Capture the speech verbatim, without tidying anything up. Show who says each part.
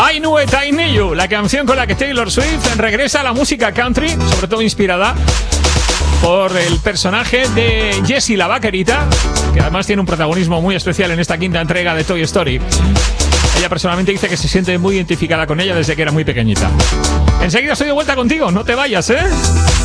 Speaker 1: I Knew It, I Knew You, la canción con la que Taylor Swift regresa a la música country, sobre todo inspirada por el personaje de Jessie la vaquerita, que además tiene un protagonismo muy especial en esta quinta entrega de Toy Story. Ella personalmente dice que se siente muy identificada con ella desde que era muy pequeñita. Enseguida estoy de vuelta contigo, no te vayas, ¿eh?